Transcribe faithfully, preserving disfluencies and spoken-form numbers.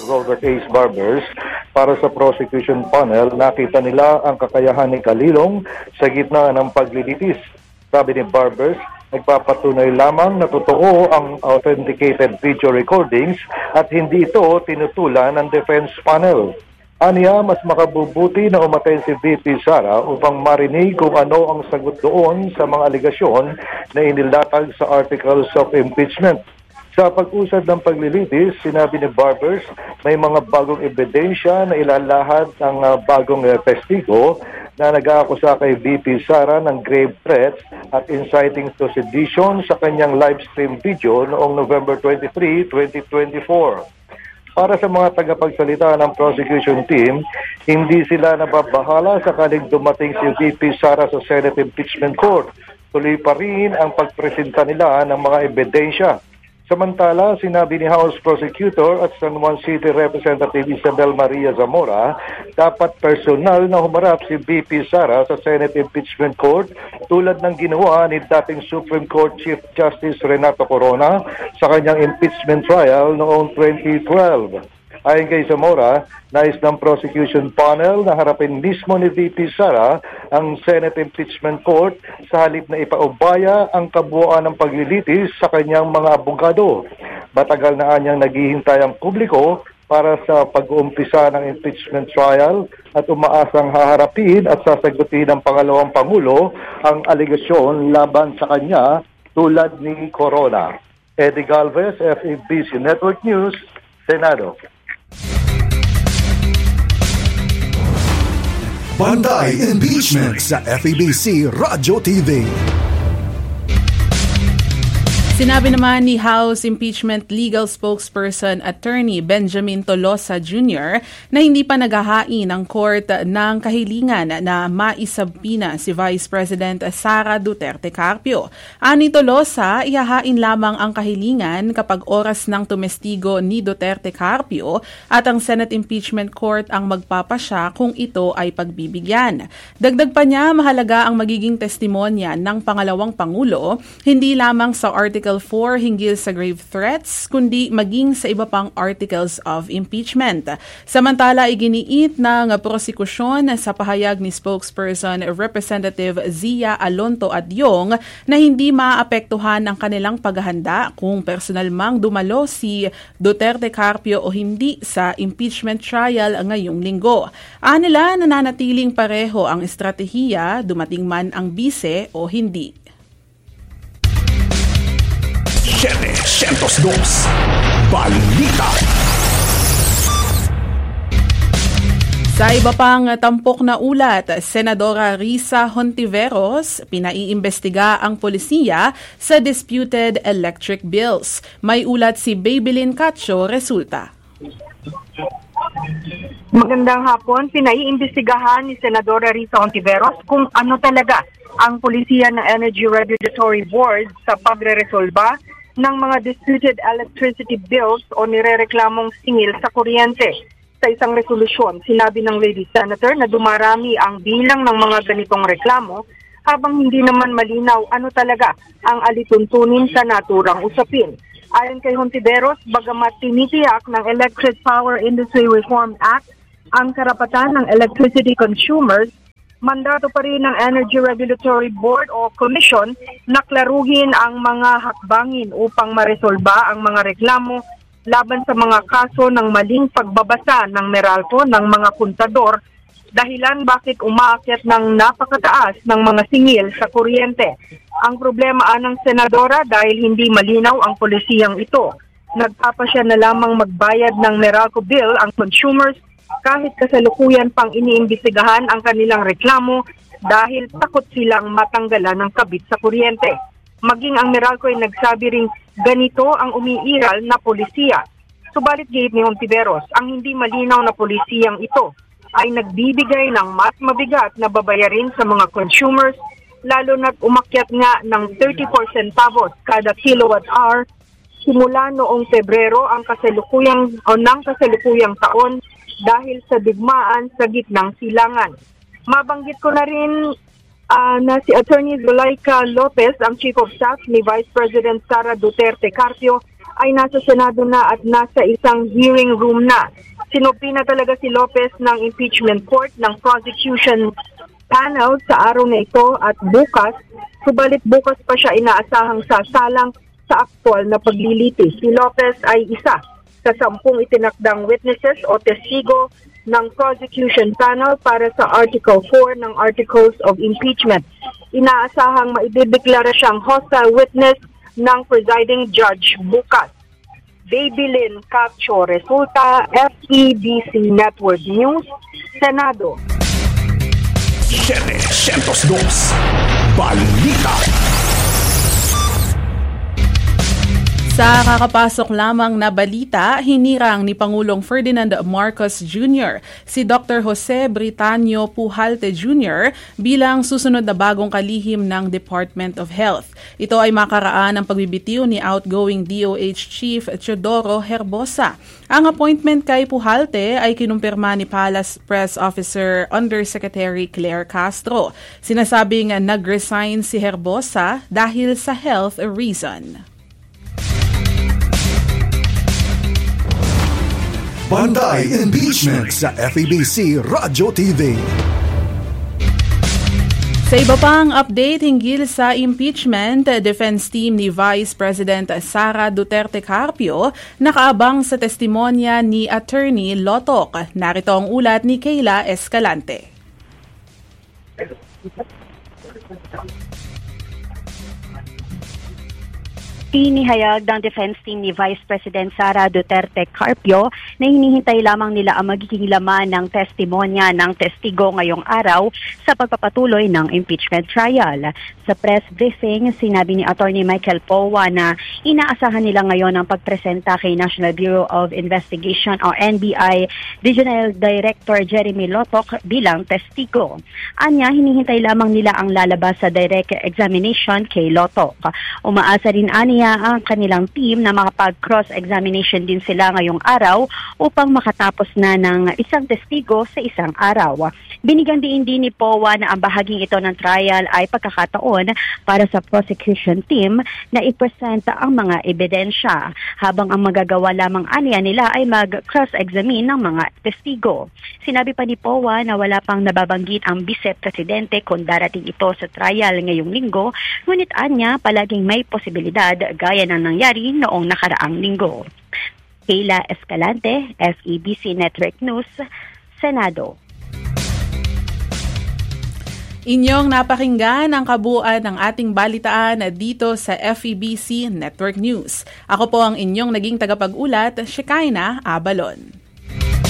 Robert Ace Barbers para sa prosecution panel. Nakita nila ang kakayahan ni Calilong sa gitna ng paglilitis. Sabi ni Barbers, nagpapatunay lamang na totoo ang authenticated video recordings at hindi ito tinutulan ng defense panel. Aniya, mas makabubuti na umaten si V P Sara upang marinig kung ano ang sagot doon sa mga aligasyon na inilatag sa articles of impeachment. Sa pag-usad ng paglilitis, sinabi ni Barbers, may mga bagong ebidensya na ilalahad ng uh, bagong uh, testigo na nag-aakusa kay V P Sara ng grave threats at inciting to sedition sa kanyang live stream video noong November twenty-third, twenty twenty-four. Para sa mga tagapagsalita ng prosecution team, hindi sila nababahala sakaling dumating si V P Sara sa Senate Impeachment Court. Tuloy pa rin ang pagpresenta nila ng mga ebidensya. Samantala, sinabi ni House Prosecutor at San Juan City Representative Isabel Maria Zamora, dapat personal na humarap si V P Sara sa Senate Impeachment Court tulad ng ginawa ni dating Supreme Court Chief Justice Renato Corona sa kanyang impeachment trial noong twenty twelve. Ayon kay Zamora, nais ng prosecution panel na harapin mismo ni V P Sara ang Senate Impeachment Court sa halip na ipaubaya ang kabuuan ng paglilitis sa kanyang mga abogado. Matagal na anyang naghihintay ang publiko para sa pag-uumpisa ng impeachment trial at umaasang haharapin at sasagutin ng pangalawang Pangulo ang aligasyon laban sa kanya tulad ni Corona. Eddie Galvez, F A B C Network News, Senado. Banday Impeachment sa F A B C Radio T V. Sinabi naman ni House Impeachment Legal Spokesperson Attorney Benjamin Tolosa Junior na hindi pa naghahain ang court ng kahilingan na maisabpina si Vice President Sara Duterte Carpio. Ani Tolosa, ihahain lamang ang kahilingan kapag oras ng tumestigo ni Duterte Carpio at ang Senate Impeachment Court ang magpapasya kung ito ay pagbibigyan. Dagdag pa niya, mahalaga ang magiging testimonya ng pangalawang Pangulo, hindi lamang sa Article four hinggil sa grave threats, kundi maging sa iba pang articles of impeachment. Samantala, iginiit ng prosekusyon sa pahayag ni spokesperson Representative Zia Alonto Adyong na hindi maapektuhan ang kanilang paghahanda kung personal mang dumalo si Duterte Carpio o hindi sa impeachment trial ngayong linggo. Anila, nananatiling pareho ang estratehiya, dumating man ang bise o hindi. seven oh two Balita. Sa iba pang tampok na ulat, Senadora Risa Hontiveros, pinaiimbestiga ang polisiya sa disputed electric bills. May ulat si Babylin Cacho, resulta. Magandang hapon, pinaiimbestigahan ni Senadora Risa Hontiveros kung ano talaga ang polisiya ng Energy Regulatory Board sa pagre-resolba ng mga disputed electricity bills o nirereklamong singil sa kuryente. Sa isang resolusyon, sinabi ng Lady Senator na dumarami ang bilang ng mga ganitong reklamo habang hindi naman malinaw ano talaga ang alituntunin sa naturang usapin. Ayon kay Hontiveros, bagamat tinitiyak ng Electric Power Industry Reform Act ang karapatan ng electricity consumers, mandato pa rin ng Energy Regulatory Board o Commission na klaruhin ang mga hakbangin upang maresolba ang mga reklamo laban sa mga kaso ng maling pagbabasa ng Meralco ng mga kontador, dahilan bakit umaakyat ng napakataas ng mga singil sa kuryente. Ang problema ng senadora dahil hindi malinaw ang polisiyang ito. Nagpapasya na lamang magbayad ng Meralco bill ang consumers kahit kasalukuyan pang iniimbestigahan ang kanilang reklamo dahil takot silang matanggalan ng kabit sa kuryente. Maging ang Meralco ay nagsabi ring ganito ang umiiral na polisiya. Subalit gate ni Hontiveros, ang hindi malinaw na polisiyang ito ay nagbibigay ng mas mabigat na babayarin sa mga consumers, lalo na't umakyat nga ng thirty-four centavos kada kilowatt hour simula noong Pebrero ang kasalukuyang o ng kasalukuyang taon dahil sa digmaan sa gitnang silangan. Mabanggit ko na rin uh, na si Attorney Zuleika Lopez, ang Chief of Staff ni Vice President Sara Duterte Carpio, ay nasa Senado na at nasa isang hearing room na. Sinupi na talaga si Lopez ng impeachment court ng prosecution panel sa araw na ito at bukas, subalit bukas pa siya inaasahang sasalang sa aktwal na paglilitis. Si Lopez ay isa sa sampung itinakdang witnesses o testigo ng prosecution panel para sa Article four ng Articles of Impeachment. Inaasahang maidideklara siyang hostile witness ng presiding judge bukas. Babylin Cacho Resulta, F E B C Network News, Senado. setecientos dos Balita. Sa kakapasok lamang na balita, hinirang ni Pangulong Ferdinand Marcos Junior si Doctor Jose Britanio Pujalte Junior bilang susunod na bagong kalihim ng Department of Health. Ito ay makaraan ng pagbibitiw ni outgoing D O H Chief Teodoro Herbosa. Ang appointment kay Pujalte ay kinumpirma ni Palace Press Officer Undersecretary Claire Castro. Sinasabing nag-resign si Herbosa dahil sa health reason. Panday Impeachment sa F E B C Radyo T V. Sa iba pang update hinggil sa impeachment, defense team ni Vice President Sara Duterte Carpio nakaabang sa testimonya ni Attorney Lotoc. Narito ang ulat ni Kayla Escalante. Inihayag ng defense team ni Vice President Sara Duterte Carpio na hinihintay lamang nila ang magiging laman ng testimonya ng testigo ngayong araw sa pagpapatuloy ng impeachment trial. Sa press briefing, sinabi ni Attorney Michael Powa na inaasahan nila ngayon ang pagpresenta kay National Bureau of Investigation o N B I Regional Director Jeremy Lotoc bilang testigo. Anya, hinihintay lamang nila ang lalabas sa direct examination kay Lotoc. Umaasa rin aniya ang kanilang team na makapag-cross-examination din sila ngayong araw upang makatapos na ng isang testigo sa isang araw. Binigyan din din ni Powa na ang bahaging ito ng trial ay pagkakataon para sa prosecution team na i-present ang mga ebidensya, habang ang magagawa lamang aniya nila ay mag-cross-examine ng mga testigo. Sinabi pa ni Powa na wala pang nababanggit ang vice-presidente kung darating ito sa trial ngayong linggo, ngunit anya palaging may posibilidad gaya ng nangyari noong nakaraang linggo. Kayla Escalante, F E B C Network News, Senado. Inyong napakinggan ang kabuuan ng ating balitaan dito sa F E B C Network News. Ako po ang inyong naging tagapag-ulat, Shekinah Abalon.